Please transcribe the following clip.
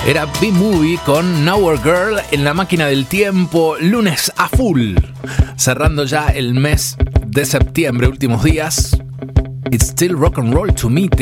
Era B-Movie con Nowhere Girl en la máquina del tiempo, lunes a full. Cerrando ya el mes de septiembre, últimos días. It's still rock and roll to me.